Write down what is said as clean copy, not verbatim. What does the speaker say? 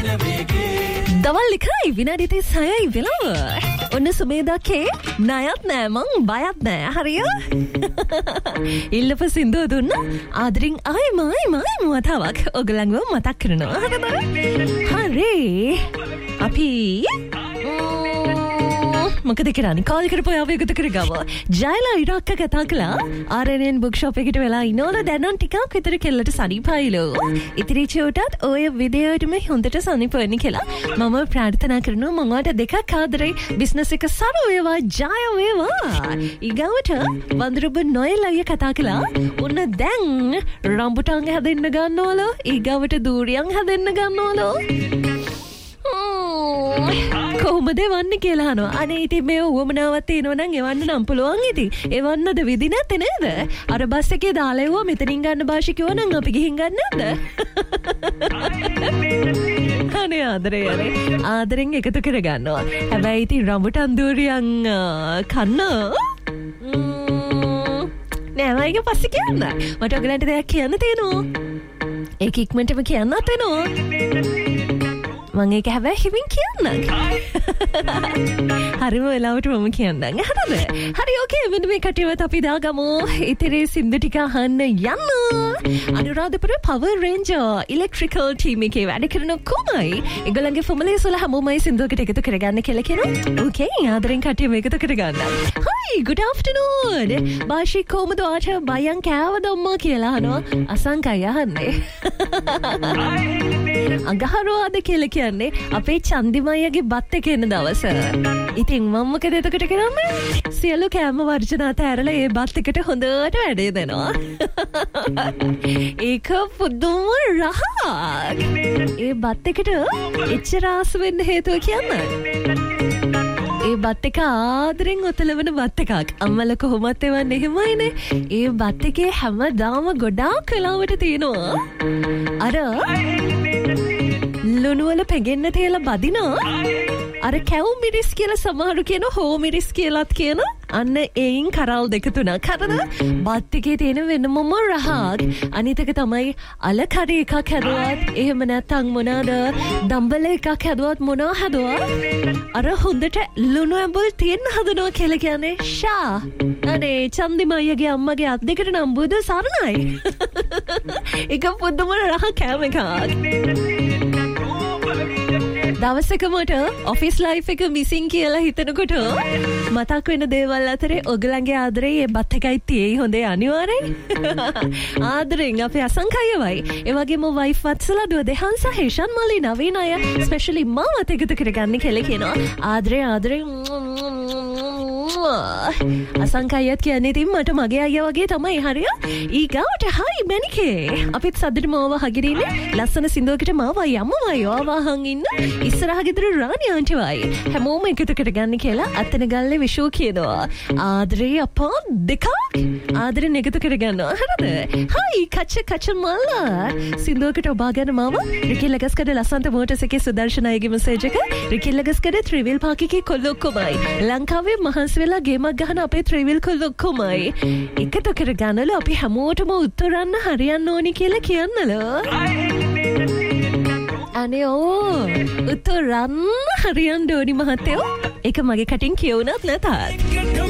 දවල් එකයි විනාඩි 36යි වෙලාව. ඔන්න සුමේදාකේ ණයත් නෑ මං බයත් නෑ හරිය. ඉල්ලපු සින්දුව දුන්න ආදරින් ආයි මතාවක් ඔයගලන්ව මතක් කරනවා. හරි. අපි මොකද කරන්නේ කෝල් කරපුවා අපි එකතු කරගමු. ජයලා ඉරක්ක කතා කළා RNN බුක් ෂොප් එකට වෙලා ඉනෝල දැන් නම් ටිකක් විතර කෙල්ලට සනීපයිලෝ. ඉතිරි චෝටත් ඔය වීඩියෝටම හොඳට සනීපවෙන්න කියලා මම ප්‍රාර්ථනා කරනවා. මම වාට දෙකක් ආදරේ බිස්නස් එක සරු වේවා ජය වේවා. ඊගවට වඳුරුබ නොයල් අයියා කතා කළා. ඔන්න දැන් රම්බුටාන් හැදෙන්න ගන්නවලු. ඊගවට දූරියන් හැදෙන්න ගන්නවලු. කොහොමද වන්නේ කියලා අහනවා. අනේ ඉතින් මේ උවමනාවක් තියෙනවා නම් එවන්න නම් පුළුවන් ඉතින්. එවන්නද විදි නැත්තේ නේද? අර බස් එකේ දාලා එවුවා මෙතනින් ගන්න භාෂා කිව්වා නම් අපි ගිහින් ගන්න නැද්ද? අනේ ආදරෙන් එකතු කරගන්නවා. හැබැයි ඉතින් රඹුටන් දූරියන් කන්න නෑ මම ඒක පස්සේ කියන්න. මට ඔයගලන්ට දෙයක් කියන්න තියෙනවා. ඒක ඉක්මනටම කියන්නත් වෙනවා. මම ඒක හැබැයි හිමින් කියන්නම්. හරිම වෙලාවට මම කියන්නම්. හරිද? හරි ඕකේ මෙන්න මේ කටියවත් අපි දාගමු. ඉතිරි සින්දු ටික අහන්න යන්න. අනුරාධපුර පවර් රේන්ජර් ඉලෙක්ට්‍රිකල් ටීම් එකේ වැඩ කරන කොමයි. ඒගොල්ලන්ගේ ෆොමලේ සොල හැමෝමයි සින්දුවකට එකතු කරගන්න කියලා කියනවා. ඕකේ ආදරෙන් කටියම එකතු කරගන්න. හයි good afternoon. බාෂි කොහමද ආට බයන් කෑවද අම්මා කියලා අහනවා. අසංකය අහන්නේ. අගහරුවාද කියලා කියන්නේ අපේ චන්දිමයියගේ බත් එක එන දවස. ඉතින් මම මොකද එතකොට කරන්නේ? සියලු කෑම වර්ජන අතහැරලා ඒ බත් එකට හොඳට වැඩේ දෙනවා. ඒක පුදුම රහක්. ඒ බත් එකට එච්චර ආස වෙන්න හේතුව කියන්නේ. ඒ බත් එක ආදරෙන් ඔතලවන බත් එකක්. අම්මලා කොහොමත් එවන්නේ එහෙමයිනේ. ඒ බත් එකේ හැමදාම ගොඩාක් වෙලාවට තියෙනවා. අර ලුණුවල පැගෙන්න තියලා බදිනවා. අර කැවුම් මිරිස් කියලා සමහරු කියන හෝ මිරිස් කියලාත් කියන අන්න එයින් කරල් දෙක තුනක් හදන බත් එකේ තියෙන වෙනමම රහක්. අනිත් එක තමයි අල කරි එකක් හැදුවත් එහෙම නැත්නම් මොනවාද දම්බල එකක් හැදුවත් මොනවා හැදුවත් අර හොඳට ලුණු ඇඹුල් තියෙන හදනවා කියලා කියන්නේ ෂා. අනේ චන්දිමයියගේ අම්මගේ අත් දෙකට නම් බුදු සරණයි. ඒක පුදුම රහ කෑම එකක්. දවසක මට ඔෆිස් ලයිෆ් එක මිසින් කියලා හිතනකොට මතක් වෙන දේවල් අතරේ ඔයගලන්ගේ ආදරේ මේ බත් එකයි තියෙයි හොඳේ අනිවාර්යෙන්. ආදරෙන් අපේ අසංකයවයි. ඒ වගේම වයිෆ් වත්සලා දුව දෙහන්ස හේෂන් මලි නවීන අය ස්පෙෂලි මාවත් එකතු කරගන්න කියලා කියනවා. ආදරේ අසංකයත් කියන්නේ ඉතින් මට මගේ අයියා වගේ තමයි හරිය. ඊගාවට හයි මැනිකේ. අපිත් සද්දට මාව හගිරින්නේ ලස්සන සින්දුවකට මාවයි අම්මවයි ආවහන් ඉන්න. ඉස්සරහ ගෙදර රාණි ආන්ටිවයි හැමෝම එකතු කරගන්න කියලා අතන ගල්ලේ විෂු කියනවා. ආදරේ අපා දෙකක් ආදරෙන් එකතු කරගන්නවා. හරිද? හයි කච්ච මල්ලා සින්දුවකට ඔබාගෙන මාව රිකිල්ලගස්කඩ ලසන්ත මෝටර්ස් එකේ සුදර්ශන අයගේ මෙසේජ් එක රිකිල්ලගස්කඩ ත්‍රිවිල් පාක් එකේ කොල්ලෝ ඔක්කොමයි ලංකාවේ මහන්සි වෙලා ගේමක් ගහන අපේ ත්‍රිවිල් කොල්ලෝ ඔක්කොමයි එකතු කරගන්නලු අපි හැමෝටම උත්තරන්න හරියන්න ඕනි කියලා කියන්නලු. අනේ ඕ උතුරන් හරියන් ඩෝනි මහත්තයෝ ඒක මගේ කටින් කියවුණත් නැතත්